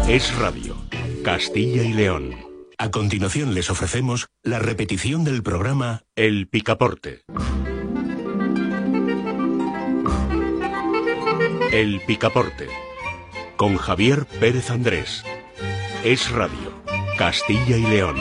Es Radio, Castilla y León. A continuación les ofrecemos la repetición del programa El Picaporte. El Picaporte, con Javier Pérez Andrés. Es Radio, Castilla y León.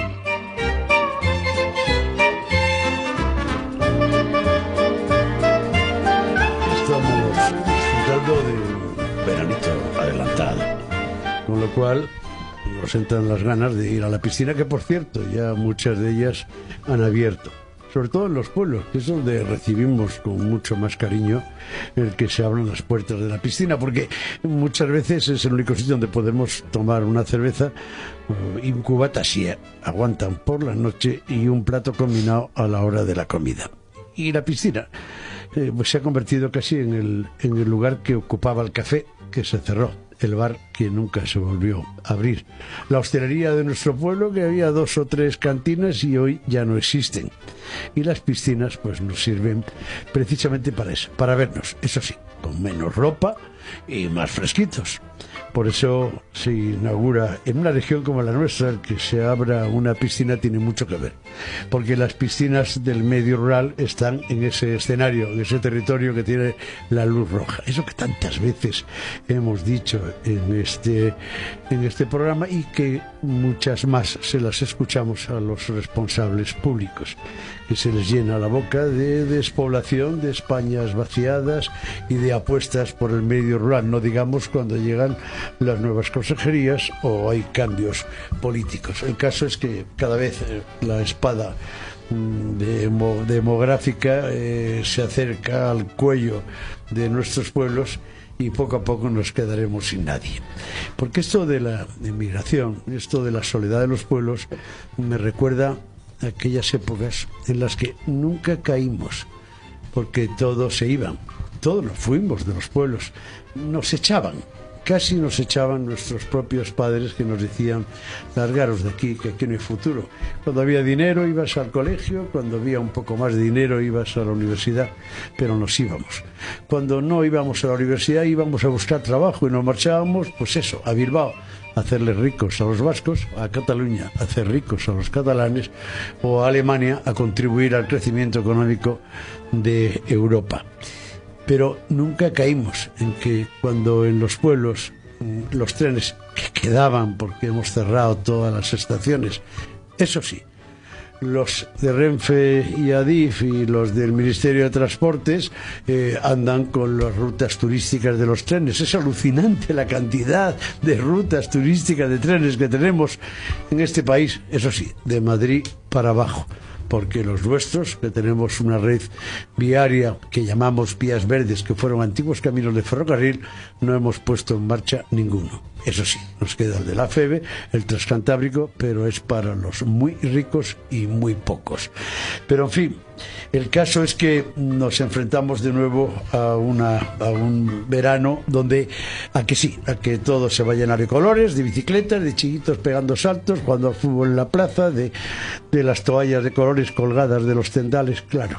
Estamos disfrutando de veranito adelantado, con lo cual nos entran las ganas de ir a la piscina, que por cierto ya muchas de ellas han abierto, sobre todo en los pueblos, que es donde recibimos con mucho más cariño el que se abran las puertas de la piscina, porque muchas veces es el único sitio donde podemos tomar una cerveza y un cubata si aguantan por la noche, y un plato combinado a la hora de la comida. Y la piscina pues se ha convertido casi en el lugar que ocupaba el café, que se cerró, el bar que nunca se volvió a abrir, la hostelería de nuestro pueblo, que había 2 o 3 cantinas y hoy ya no existen, y las piscinas pues nos sirven precisamente para eso, para vernos, eso sí, con menos ropa y más fresquitos. Por eso se inaugura en una región como la nuestra, el que se abra una piscina tiene mucho que ver, porque las piscinas del medio rural están en ese escenario, en ese territorio que tiene la luz roja. Eso que tantas veces hemos dicho en este programa, y que muchas más se las escuchamos a los responsables públicos, que se les llena la boca de despoblación, de Españas vaciadas y de apuestas por el medio rural, no digamos cuando llegan las nuevas consejerías o hay cambios políticos. El caso es que cada vez la espada demográfica se acerca al cuello de nuestros pueblos, y poco a poco nos quedaremos sin nadie. Porque esto de la emigración, esto de la soledad de los pueblos, me recuerda a aquellas épocas en las que nunca caímos, porque todos se iban, todos nos fuimos de los pueblos, nos echaban. Casi nos echaban nuestros propios padres, que nos decían: largaros de aquí, que aquí no hay futuro. Cuando había dinero ibas al colegio, cuando había un poco más de dinero ibas a la universidad, pero nos íbamos. Cuando no íbamos a la universidad íbamos a buscar trabajo y nos marchábamos, pues eso, a Bilbao, a hacerles ricos a los vascos, a Cataluña a hacer ricos a los catalanes, o a Alemania a contribuir al crecimiento económico de Europa. Pero nunca caímos en que cuando en los pueblos los trenes que quedaban, porque hemos cerrado todas las estaciones, eso sí, los de Renfe y Adif y los del Ministerio de Transportes andan con las rutas turísticas de los trenes. Es alucinante la cantidad de rutas turísticas de trenes que tenemos en este país, eso sí, de Madrid para abajo, porque los nuestros, que tenemos una red viaria que llamamos vías verdes, que fueron antiguos caminos de ferrocarril, no hemos puesto en marcha ninguno. Eso sí, nos queda el de la FEVE, el Transcantábrico, pero es para los muy ricos y muy pocos. Pero en fin, el caso es que nos enfrentamos de nuevo a un verano donde, a que todo se va a llenar de colores, de bicicletas, de chiquitos pegando saltos, jugando al fútbol en la plaza, de las toallas de colores colgadas de los tendales, claro.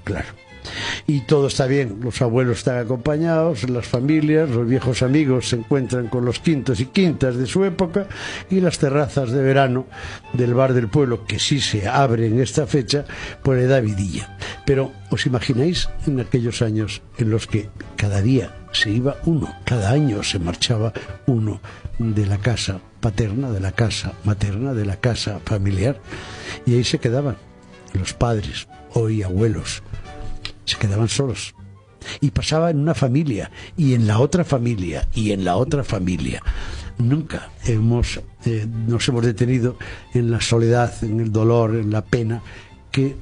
Y todo está bien, los abuelos están acompañados, las familias, los viejos amigos se encuentran con los quintos y quintas de su época, y las terrazas de verano del bar del pueblo, que sí se abre en esta fecha, pues le da vidilla. Pero ¿os imagináis en aquellos años en los que cada día se iba uno, cada año se marchaba uno de la casa paterna, de la casa materna, de la casa familiar, y ahí se quedaban los padres, hoy abuelos? Se quedaban solos, y pasaba en una familia, y en la otra familia, y en la otra familia. Nunca nos hemos detenido en la soledad, en el dolor, en la pena que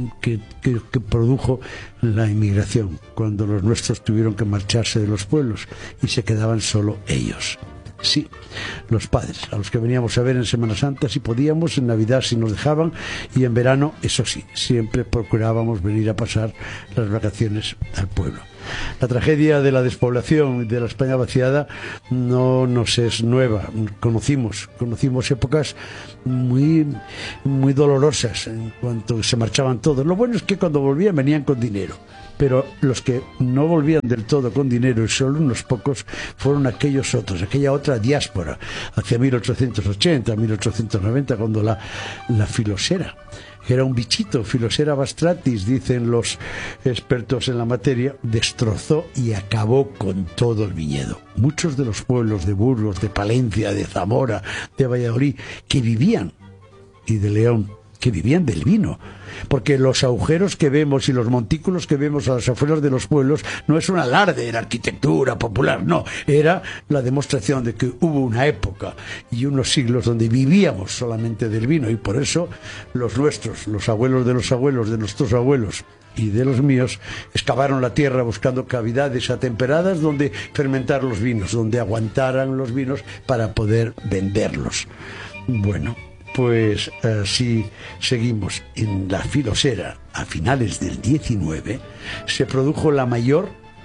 produjo la inmigración, cuando los nuestros tuvieron que marcharse de los pueblos y se quedaban solo ellos. Sí, los padres, a los que veníamos a ver en Semana Santa si podíamos, en Navidad si nos dejaban, y en verano, eso sí, siempre procurábamos venir a pasar las vacaciones al pueblo. La tragedia de la despoblación y de la España vaciada no nos es nueva. Conocimos épocas muy dolorosas en cuanto se marchaban todos. Lo bueno es que cuando volvían venían con dinero, Pero los que no volvían del todo con dinero, y solo unos pocos, fueron aquellos otros, aquella otra diáspora, hacia 1880, 1890, cuando la filosera, que era un bichito, Filosera bastratis, dicen los expertos en la materia, destrozó y acabó con todo el viñedo. Muchos de los pueblos de Burgos, de Palencia, de Zamora, de Valladolid, que vivían, y de León, que vivían del vino, porque los agujeros que vemos y los montículos que vemos a las afueras de los pueblos no es un alarde de la arquitectura popular, no, era la demostración de que hubo una época y unos siglos donde vivíamos solamente del vino, y por eso los nuestros, los abuelos de nuestros abuelos y de los míos, excavaron la tierra buscando cavidades atemperadas donde fermentar los vinos, donde aguantaran los vinos para poder venderlos. Bueno, pues así seguimos. En la Filosera, a finales del 19, se produjo la mayor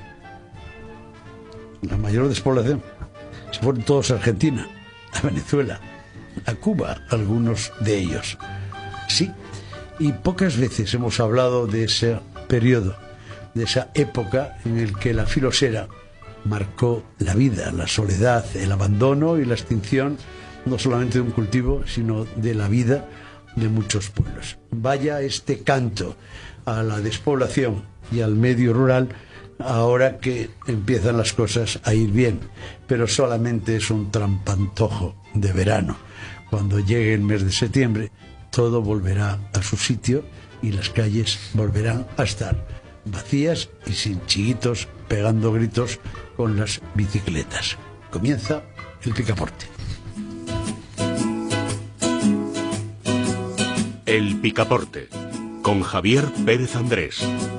despoblación. Se fueron todos a Argentina, a Venezuela, a Cuba, algunos de ellos. Sí, y pocas veces hemos hablado de ese periodo, de esa época en el que la Filosera marcó la vida, la soledad, el abandono y la extinción, no solamente de un cultivo, sino de la vida de muchos pueblos. Vaya este canto a la despoblación y al medio rural, ahora que empiezan las cosas a ir bien, pero solamente es un trampantojo de verano. Cuando llegue el mes de septiembre, todo volverá a su sitio y las calles volverán a estar vacías y sin chiquitos pegando gritos con las bicicletas. Comienza el Picaporte. El Picaporte, con Javier Pérez Andrés.